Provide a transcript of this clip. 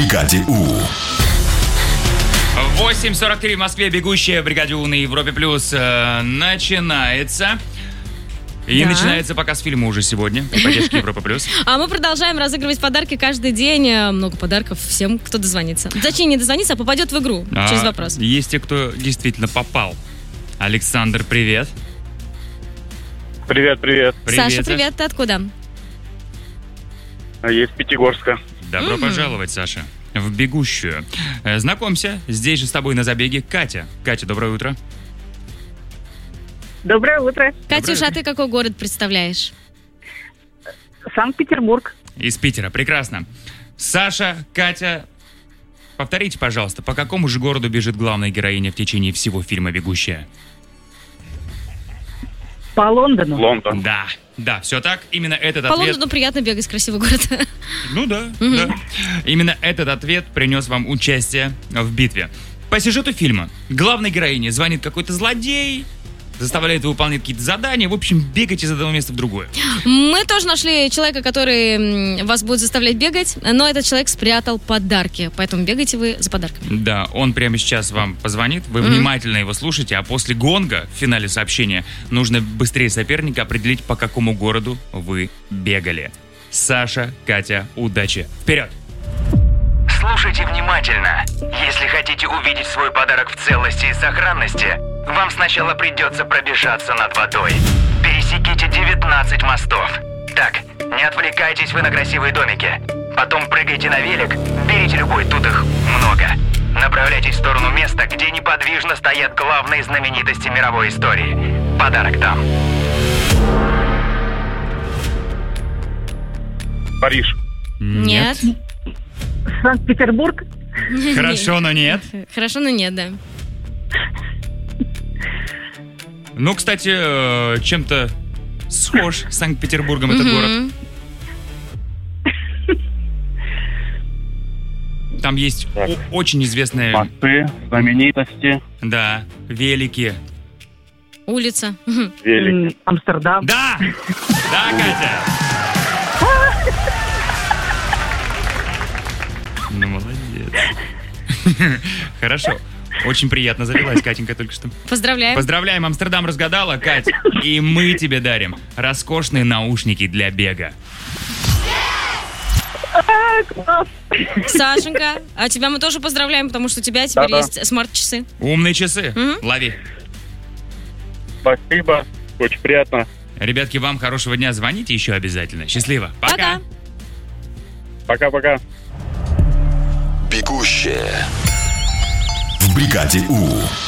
бригаде У. 8:43 в Москве. Бегущая в бригаде У на Европе Плюс начинается. И начинается показ фильма уже сегодня при поддержке Европа Плюс. А мы продолжаем разыгрывать подарки каждый день. Много подарков всем, кто дозвонится. Точнее, не дозвонится, а попадет в игру через вопрос. Есть те, кто действительно попал. Александр, привет. Привет. Саша, привет. Ты откуда? Из Пятигорска. Добро пожаловать, Саша, в бегущую. Знакомься, здесь же с тобой на забеге Катя. Катя, доброе утро. Доброе утро. Катюша, а ты какой город представляешь? Санкт-Петербург. Из Питера, прекрасно. Саша, Катя, повторите, пожалуйста, по какому же городу бежит главная героиня в течение всего фильма «Бегущая»? По Лондону. Лондон. Да, все так. Именно этот По ответ... Лондону приятно бегать, красивый город. Ну да. Именно этот ответ принес вам участие в битве. По сюжету фильма главной героине звонит какой-то злодей, заставляет выполнять какие-то задания. В общем, бегать из одного места в другое. Мы тоже нашли человека, который вас будет заставлять бегать, но этот человек спрятал подарки, поэтому бегайте вы за подарками. Да, он прямо сейчас вам позвонит, вы внимательно его слушаете, а после гонга в финале сообщения нужно быстрее соперника определить, по какому городу вы бегали. Саша, Катя, удачи. Вперед! Слушайте внимательно. Если хотите увидеть свой подарок в целости и сохранности, вам сначала придется пробежаться над водой. Пересеките 19 мостов. Так, не отвлекайтесь вы на красивые домики. Потом прыгайте на велик, берите любой, тут их много. Направляйтесь в сторону места, где неподвижно стоят главные знаменитости мировой истории. Подарок там. Париж. Нет. Санкт-Петербург. Хорошо, но нет. Хорошо, но нет, да. Ну, кстати, чем-то схож с Санкт-Петербургом этот город. Там есть очень известные... Мосты, знаменитости. Да, велики. Улица. Велики. Амстердам. Да! Да, Катя! Ну, молодец. Хорошо. Очень приятно завелась Катенька только что. Поздравляем. Поздравляем, Амстердам разгадала, Кать. И мы тебе дарим роскошные наушники для бега. Класс. Сашенька, а тебя мы тоже поздравляем, потому что у тебя теперь есть смарт-часы. Умные часы. Лови. Спасибо. Очень приятно. Ребятки, вам хорошего дня. Звоните еще обязательно. Счастливо. Пока. Пока-пока. Бегущая в бригаде У.